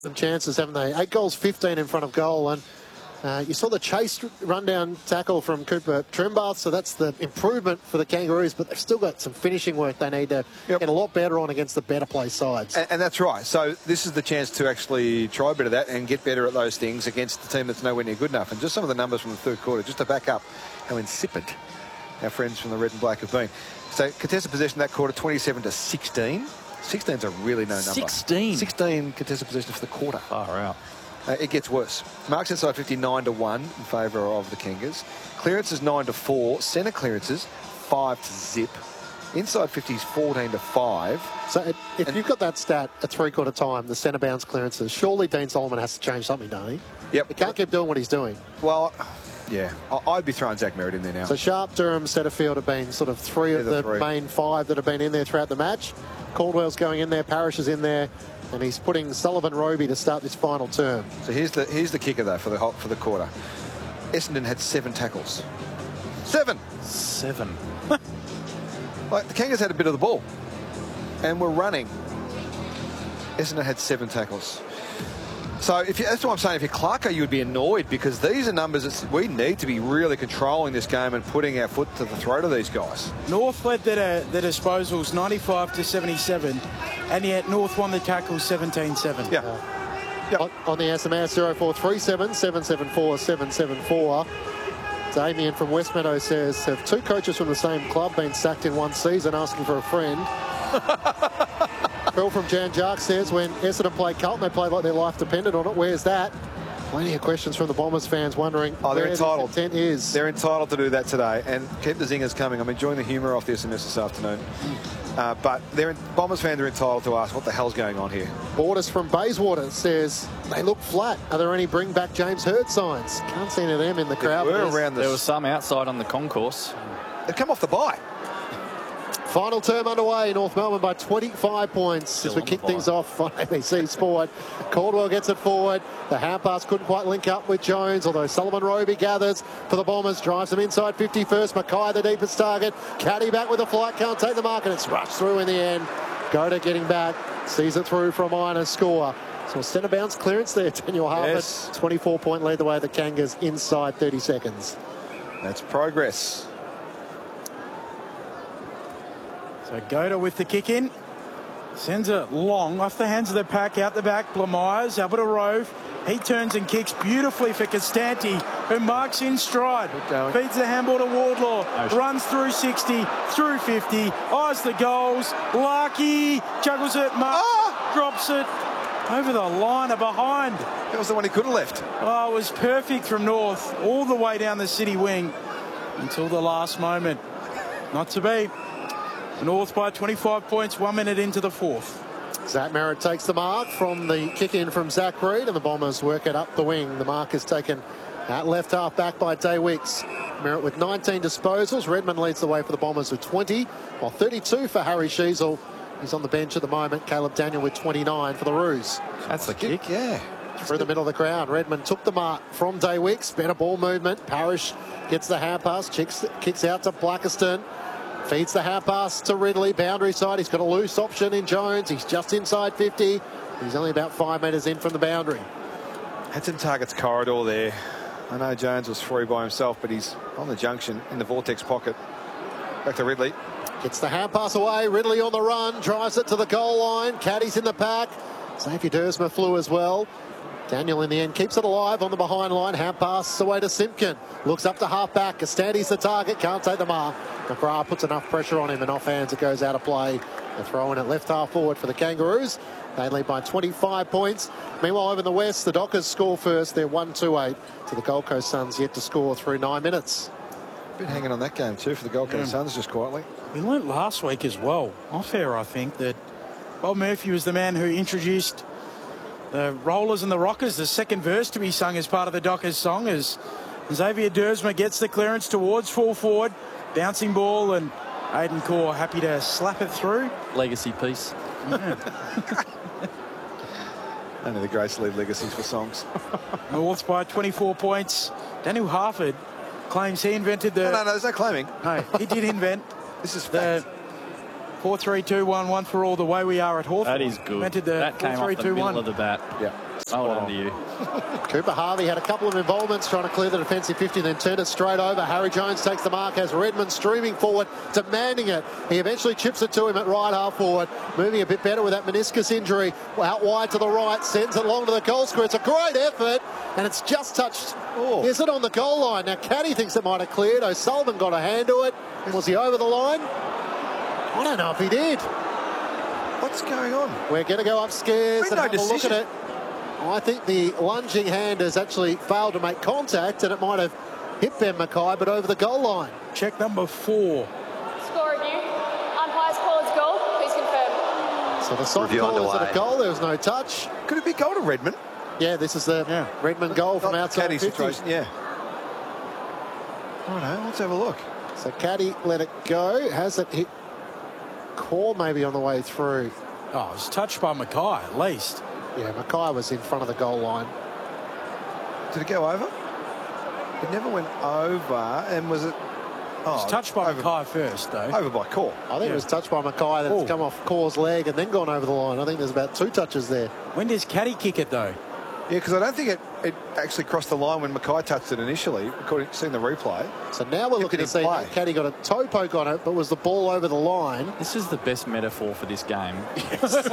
Some chances, haven't they? 8 goals, 15 in front of goal. And you saw the chase run-down tackle from Cooper Trimbath, so that's the improvement for the Kangaroos, but they've still got some finishing work they need to get a lot better on against the better play sides. And that's right. So this is the chance to actually try a bit of that and get better at those things against the team that's nowhere near good enough. And just some of the numbers from the third quarter, just to back up how insipid our friends from the red and black have been. So contested possession that quarter, 27-16. 16's a really no number. 16 contested possession for the quarter. Far out. It gets worse. Marks inside 50, 9-1 in favour of the Kangas. Clearances 9-4. Centre clearances 5-0. Inside 50s 14-5. So if you've got that stat at three-quarter time, the centre bounce clearances, surely Dean Solomon has to change something, don't he? Yep. He can't keep doing what he's doing. Well, yeah, I'd be throwing Zach Merritt in there now. So Sharp, Durham, Setterfield have been sort of three of the main 5 that have been in there throughout the match. Caldwell's going in there, Parrish is in there, and he's putting Sullivan Roby to start this final term. So here's the kicker though for the quarter. Essendon had 7 tackles. 7. Like the Kangas had a bit of the ball, and were running. Essendon had 7 tackles. So that's what I'm saying. If you're Clarko, you would be annoyed because these are numbers that we need to be really controlling this game and putting our foot to the throat of these guys. North led the disposals 95-77, and yet North won the tackles 17-7. Yeah. On the SMS 0437 774 774. Damien from West Meadow says, have 2 coaches from the same club been sacked in one season? Asking for a friend. Phil from Jan Jark says, when Essendon played Carlton, they played like their life depended on it. Where's that? Plenty of questions from the Bombers fans wondering they're entitled. This intent is. They're entitled to do that today, and keep the zingers coming. I'm enjoying the humour off the SMS this afternoon. But Bombers fans are entitled to ask what the hell's going on here. Borders from Bayswater says, they look flat. Are there any bring back James Hurd signs? Can't see any of them in the crowd. There was some outside on the concourse. They've come off the bye. Final term underway, North Melbourne by 25 points as we kick things off on ABC Sport. Caldwell gets it forward. The hand pass couldn't quite link up with Jones, although Sullivan Roby gathers for the Bombers, drives them inside 50 first. Mackay the deepest target. Caddy back with a flight, can't take the mark, and it's rushed through in the end. Goda getting back, sees it through for a minor score. So a centre bounce clearance there, Daniel Harvard. 24-point lead the way the Kangas inside 30 seconds. That's progress. So Goda with the kick in. Sends it long off the hands of the pack, out the back. Blamires, Albert Rove. He turns and kicks beautifully for Costanti, who marks in stride. Feeds the handball to Wardlaw. Runs through 60, through 50. Eyes the goals. Larkey juggles it. Drops it over the line or behind. That was the one he could have left. Oh, it was perfect from North, all the way down the city wing until the last moment. Not to be. North by 25 points, 1 minute into the fourth. Zach Merritt takes the mark from the kick-in from Zach Reid, and the Bombers work it up the wing. The mark is taken at left half back by Day Wicks. Merritt with 19 disposals. Redmond leads the way for the Bombers with 20, while 32 for Harry Sheasel. He's on the bench at the moment. Caleb Daniel with 29 for the Roos. That's the kick, yeah. Through the middle of the crowd. Redmond took the mark from Day Wicks. Better ball movement. Parrish gets the hand pass. Kicks out to Blackiston. Feeds the half pass to Ridley, boundary side. He's got a loose option in Jones. He's just inside 50. He's only about 5 metres in from the boundary. Had some targets corridor there. I know Jones was free by himself, but he's on the junction in the vortex pocket. Back to Ridley. Gets the hand pass away. Ridley on the run. Drives it to the goal line. Caddy's in the pack. Xavier Dersma flew as well. Daniel in the end keeps it alive on the behind line. Hand pass away to Simpkin. Looks up to half back. Costanti's the target. Can't take the mark. McGrath puts enough pressure on him and off hands it goes out of play. They're throwing it left half forward for the Kangaroos. They lead by 25 points. Meanwhile, over in the West, the Dockers score first. They're 1-2-8 to the Gold Coast Suns, yet to score through 9 minutes. Been hanging on that game too for the Gold Coast Suns just quietly. We learnt last week as well, off air I think, that Bob Murphy was the man who introduced the Rollers and the Rockers, the second verse to be sung as part of the Dockers song, as Xavier Dersma gets the clearance towards full forward. Bouncing ball, and Aidan Corr happy to slap it through. Legacy piece. Yeah. Only the greats leave legacies for songs. North by 24 points. Daniel Harford claims he invented the... No, there's no claiming. No, he did invent this is the 4-3-2-1, one for all, the way we are at Hawthorn. That is good. Invented the that came off the middle of the bat. Yeah. Well done to you. Cooper Harvey had a couple of involvements trying to clear the defensive 50, then turned it straight over. Harry Jones takes the mark as Redmond streaming forward, demanding it. He eventually chips it to him at right half forward, moving a bit better with that meniscus injury. Out wide to the right, sends it along to the goal square. It's a great effort, and it's just touched. Oh. Is it on the goal line? Now, Caddy thinks it might have cleared. O'Sullivan got a hand to it. Was he over the line? I don't know if he did. What's going on? We're going to go upstairs and No have a look decision. at it. I think the lunging hand has actually failed to make contact, and it might have hit Ben Mackay, but over the goal line. Check number 4. Score review. Umpires call it goal. Please confirm. So the soft Review call is underway. a goal. There was no touch. Could it be goal to Redmond? Yeah, this is the Redmond goal from Not outside Caddy 50. situation, yeah. Righto, let's have a look. So Caddy let it go. Has it hit core maybe on the way through? Oh, it was touched by Mackay at least. Yeah, Mackay was in front of the goal line. Did it go over? It never went over, and was it... It was touched by Mackay first, though. Over by Core. I think it was touched by Mackay that's come off Core's leg and then gone over the line. I think there's about 2 touches there. When does Caddy kick it, though? Yeah, because I don't think it actually crossed the line when Mackay touched it initially, according to seeing the replay. So now we're looking to see play. if Caddy got a toe poke on it, but was the ball over the line? This is the best metaphor for this game. Just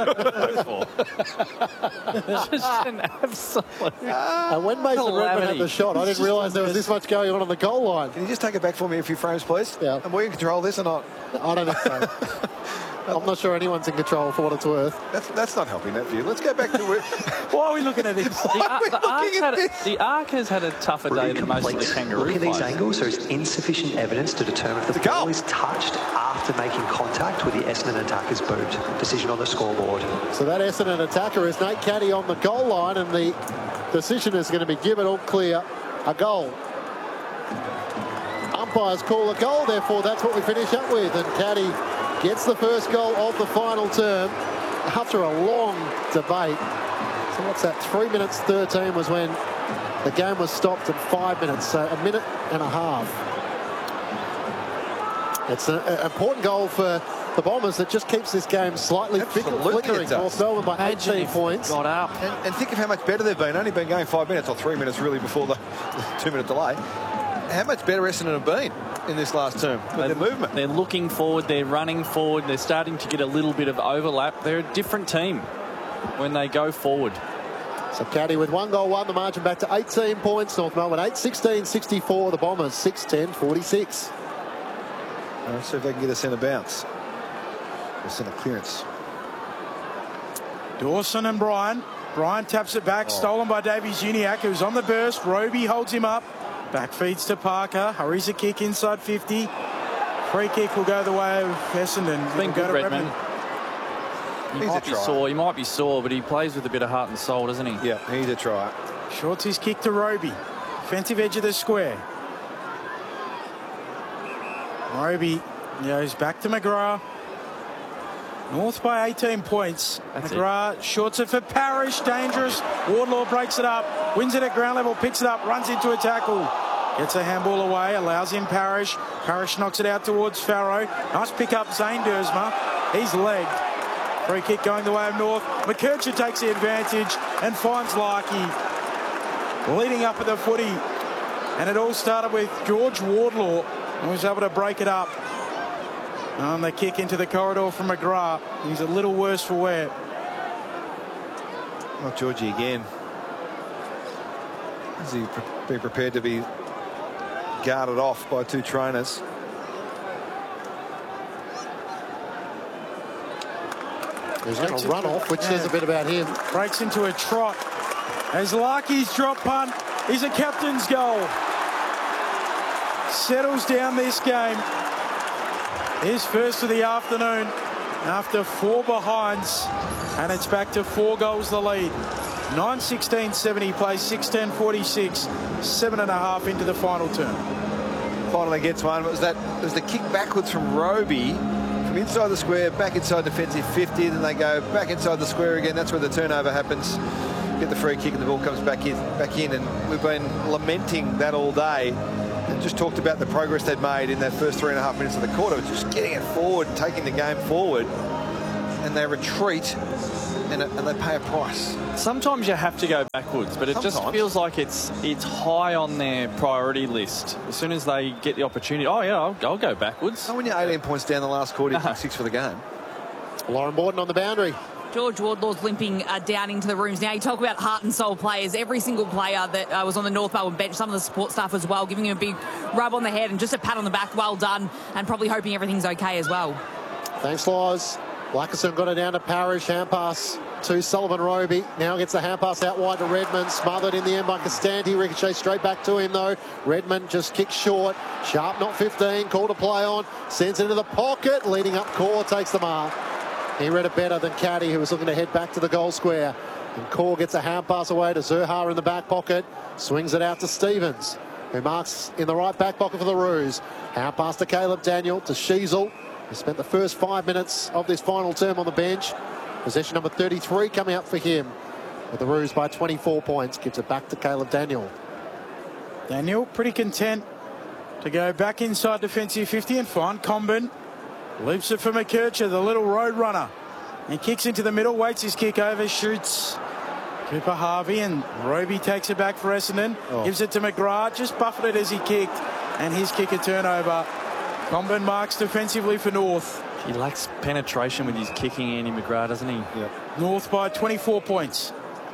an absolute... And when Mason Redmond had calamity. the shot, I didn't realise there was this much going on the goal line. Can you just take it back for me a few frames, please? Yeah. And we can control this or not? I don't think so. I'm not sure anyone's in control for what it's worth. That's not helping that view. Let's go back to it. Why are we looking at this? The Ark has had a tougher day than most of the Kangaroo Look at these players. angles. There is insufficient evidence to determine if the goal. ball is touched after making contact with the Essendon attacker's boot. Decision on the scoreboard. So that Essendon attacker is Nate Caddy on the goal line, and the decision is going to be given all clear, a goal. Umpires call a goal, therefore that's what we finish up with, and Caddy gets the first goal of the final term after a long debate. So what's that? 3 minutes 13 was when the game was stopped at 5 minutes, so a minute and a half. It's an important goal for the Bombers that just keeps this game slightly Absolutely flickering. it does. North Melbourne by Imagine 18 if points. Got up. And think of how much better they've been. Only been going 5 minutes, or 3 minutes really before the 2 minute delay. How much better Essendon have been in this last term with their movement? They're looking forward, they're running forward, they're starting to get a little bit of overlap. They're a different team when they go forward. So Caddy with 1 goal, won the margin back to 18 points. North Melbourne 8-16-64. The Bombers 6-10-46. Let's see if they can get a centre bounce. Or centre clearance. Dawson and Bryan. Bryan taps it back, stolen by Davies Uniacke, who's on the burst. Roby holds him up. Back feeds to Parker. Hurries a kick inside 50. Free kick will go the way of Essendon. It's been It'll go good, to Redmond. He He's might a be try. sore. He might be sore, but he plays with a bit of heart and soul, doesn't he? Yeah, he's a try. Shorts his kick to Roby. Defensive edge of the square. Roby goes back to McGrath. North by 18 points. That's McGrath shorts it for Parrish. Dangerous. Wardlaw breaks it up. Wins it at ground level. Picks it up. Runs into a tackle. Gets a handball away. Allows in Parrish. Parrish knocks it out towards Farrow. Nice pick up Zane Dersma. He's legged. Free kick going the way of North. McKercher takes the advantage and finds Larkey leading up at the footy. And it all started with George Wardlaw, who was able to break it up. And the kick into the corridor from McGrath. He's a little worse for wear. Not Georgie again. Is he be prepared to be guarded off by 2 trainers? He's going to run off, which says a bit about him. Breaks into a trot. As Larkey's drop punt is a captain's goal. Settles down this game. His first of the afternoon after 4 behinds, and it's back to 4 goals the lead. 9-16-70 plays 6-10-46, 7.5 into the final term. Finally gets one. It was the kick backwards from Roby from inside the square, back inside defensive 50. Then they go back inside the square again. That's where the turnover happens. Get the free kick and the ball comes back in. And we've been lamenting that all day. And just talked about the progress they'd made in that first 3.5 minutes of the quarter, just getting it forward, taking the game forward, and they retreat and they pay a price. Sometimes you have to go backwards, but it just Sometimes. feels like it's high on their priority list. As soon as they get the opportunity, oh yeah, I'll go backwards. So when you're 18 points down the last quarter, you kick 6 for the game. Lauren Borden on the boundary. George Wardlaw's limping down into the rooms now. You talk about heart and soul players. Every single player that was on the North Melbourne bench, some of the support staff as well, giving him a big rub on the head and just a pat on the back. Well done, and probably hoping everything's okay as well. Thanks, Loz. Blackerson got it down to Parrish. Hand pass to Sullivan Roby. Now gets the hand pass out wide to Redmond. Smothered in the end by Costanti. Ricochet straight back to him, though. Redmond just kicks short. Sharp, not 15. Call to play on. Sends it into the pocket. Leading up Core takes the mark. He read it better than Caddy, who was looking to head back to the goal square. And Core gets a hand pass away to Zurhar in the back pocket. Swings it out to Stevens, who marks in the right back pocket for the Roos. Hand pass to Caleb Daniel, to Sheasel, who spent the first 5 minutes of this final term on the bench. Possession number 33 coming up for him. With the Roos by 24 points. Gives it back to Caleb Daniel. Daniel pretty content to go back inside defensive 50 and find Comben. Loops it for McKercher, the little road runner. He kicks into the middle, waits his kick over, shoots Cooper Harvey, and Roby takes it back for Essendon. Gives it to McGrath, just buffeted as he kicked, and his kick a turnover. Comben marks defensively for North. He lacks penetration with his kicking, Andy McGrath, doesn't he? Yep. North by 24 points.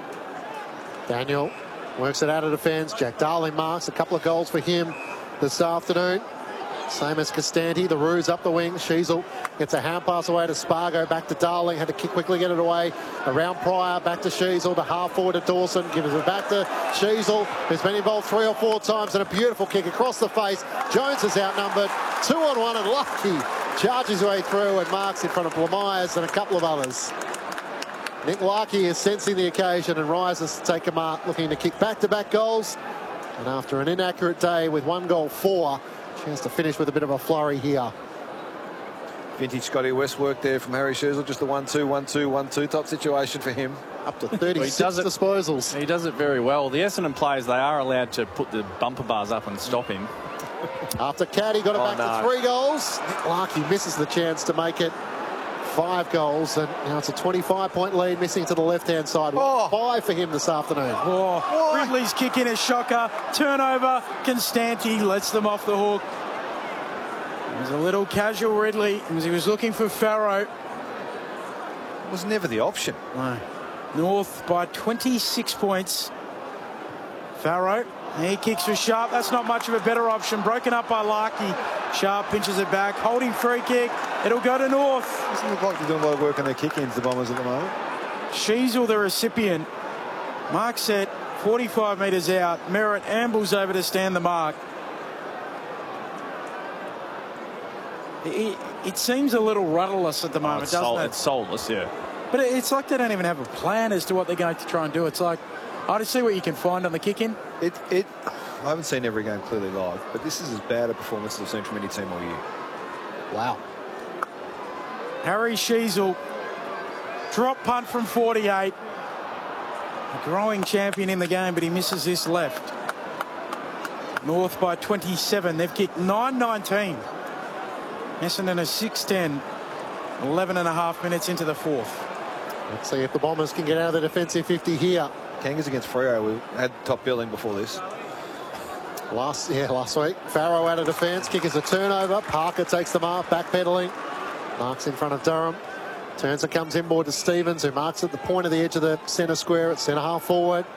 Daniel works it out of defence. Jack Darling marks a couple of goals for him this afternoon. Same as Costanti. The Roos up the wing. Sheasel gets a hand pass away to Spargo. Back to Darling. Had to kick quickly, get it away. Around Pryor. Back to Sheasel. The half forward to Dawson. Gives it back to Sheasel, who's been involved 3 or 4 times. And a beautiful kick across the face. Jones is outnumbered. 2-on-1 and Lucky charges his way through and marks in front of Blamires and a couple of others. Nick Larkey is sensing the occasion and rises to take a mark, looking to kick back-to-back goals. And after an inaccurate day with 1 goal for, chance to finish with a bit of a flurry here. Vintage Scotty West work there from Harry Sheasel. Just the 1-2, 1-2, 1-2 type situation for him. Up to 36 disposals. He does it very well. The Essendon players, they are allowed to put the bumper bars up and stop him. After Caddy got it back to 3 goals, Nick Larkey misses the chance to make it 5 goals, and now it's a 25-point lead, missing to the left-hand side. 5 for him this afternoon. Ridley's kick in a shocker. Turnover. Constanti lets them off the hook. It was a little casual Ridley because he was looking for Farrow. It was never the option. No. North by 26 points. Farrow. He kicks for Sharp. That's not much of a better option. Broken up by Larkey. Sharp pinches it back. Holding free kick. It'll go to North. Doesn't look like they're doing a lot of work on their kick-ins, the Bombers, at the moment. Sheasel, the recipient. Mark set 45 metres out. Merritt ambles over to stand the mark. It seems a little rudderless at the moment, doesn't it? It's soulless, yeah. But it's like they don't even have a plan as to what they're going to try and do. It's like, I just see what you can find on the kick-in. I haven't seen every game clearly live, but this is as bad a performance as I've seen from any team all year. Wow. Harry Sheasel, drop punt from 48. A growing champion in the game, but he misses this left. North by 27. They've kicked 9-19. Essendon is 6-10. 11 and a half minutes into the 4th. Let's see if the Bombers can get out of the defensive 50 here. Kangas against Freo. We had top billing before this. Last week. Farrow out of defence. Kick is a turnover. Parker takes the mark, backpedaling. Marks in front of Durham. Turns and comes inboard to Stevens, who marks at the point of the edge of the centre square at centre half forward.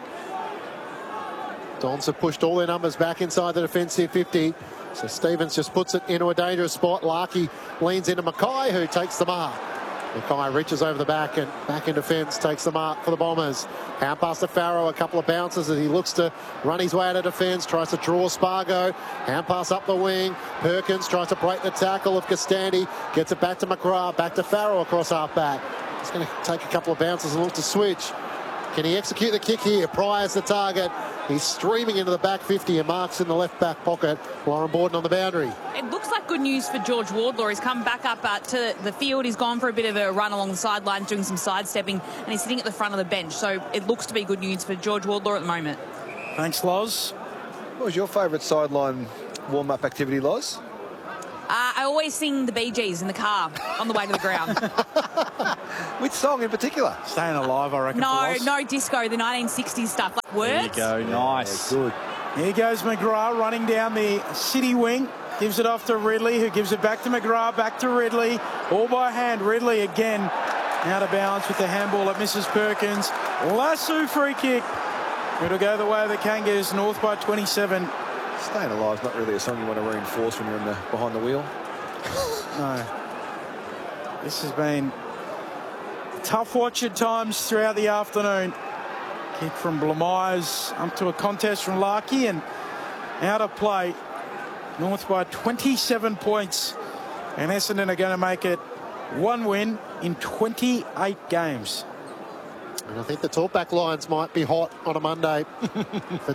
Dons have pushed all their numbers back inside the defensive 50. So Stevens just puts it into a dangerous spot. Larkey leans into Mackay, who takes the mark. Mackay reaches over the back and back in defence, takes the mark for the Bombers. Hand pass to Farrow, a couple of bounces as he looks to run his way out of defence, tries to draw Spargo. Hand pass up the wing. Perkins tries to break the tackle of Costanti, gets it back to McGrath, back to Farrow across half back. He's going to take a couple of bounces and look to switch. Can he execute the kick here? Pryor's the target. He's streaming into the back 50 and marks in the left back pocket. Lauren Borden on the boundary. It looks like good news for George Wardlaw. He's come back up to the field. He's gone for a bit of a run along the sidelines, doing some sidestepping, and he's sitting at the front of the bench. So it looks to be good news for George Wardlaw at the moment. Thanks, Loz. What was your favourite sideline warm-up activity, Loz? I always sing the Bee Gees in the car on the way to the ground. With song in particular. Staying alive, I reckon. No, for Loz. no disco, the 1960s stuff. Like words. There you go, nice. Good. Here goes McGrath running down the city wing. Gives it off to Ridley, who gives it back to McGrath, back to Ridley. All by hand. Ridley again out of balance with the handball that misses Perkins. Lasso free kick. It'll go the way of the Kangas, North by 27. Staying alive is not really a song you want to reinforce when you're behind the wheel. No. This has been a tough watch at times throughout the afternoon. Kick from Blamires up to a contest from Larkey and out of play. North by 27 points. And Essendon are going to make it one win in 28 games. And I think the talkback lines might be hot on a Monday for